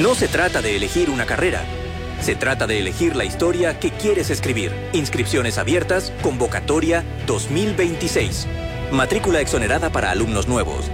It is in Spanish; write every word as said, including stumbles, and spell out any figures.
No se trata de elegir una carrera. Se trata de elegir la historia que quieres escribir. Inscripciones abiertas, convocatoria dos mil veintiséis. Matrícula exonerada para alumnos nuevos.